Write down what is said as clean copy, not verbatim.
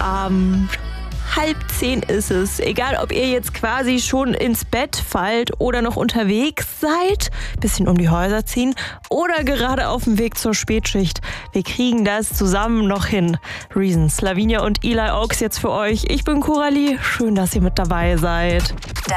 Abend. 9:30 ist es. Egal, ob ihr jetzt quasi schon ins Bett fallt oder noch unterwegs seid, bisschen um die Häuser ziehen oder gerade auf dem Weg zur Spätschicht. Wir kriegen das zusammen noch hin. Reasons, Lavinia und Eli Oaks jetzt für euch. Ich bin Coralie. Schön, dass ihr mit dabei seid.